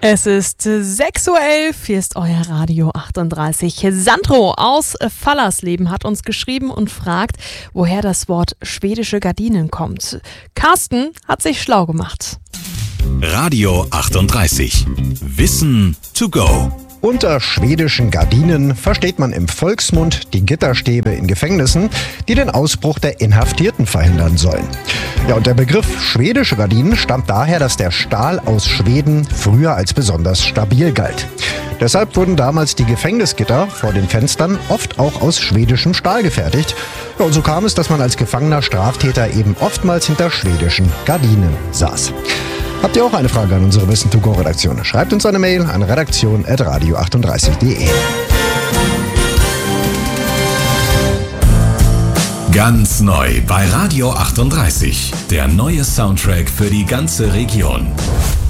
Es ist 6:11 Uhr, hier ist euer Radio 38. Sandro aus Fallersleben hat uns geschrieben und fragt, woher das Wort schwedische Gardinen kommt. Carsten hat sich schlau gemacht. Radio 38. Wissen to go. Unter schwedischen Gardinen versteht man im Volksmund die Gitterstäbe in Gefängnissen, die den Ausbruch der Inhaftierten verhindern sollen. Ja, und der Begriff schwedische Gardinen stammt daher, dass der Stahl aus Schweden früher als besonders stabil galt. Deshalb wurden damals die Gefängnisgitter vor den Fenstern oft auch aus schwedischem Stahl gefertigt. Ja, und so kam es, dass man als gefangener Straftäter eben oftmals hinter schwedischen Gardinen saß. Habt ihr auch eine Frage an unsere Wissen-to-go-Redaktion? Schreibt uns eine Mail an redaktion@radio38.de. Ganz neu bei Radio 38. Der neue Soundtrack für die ganze Region.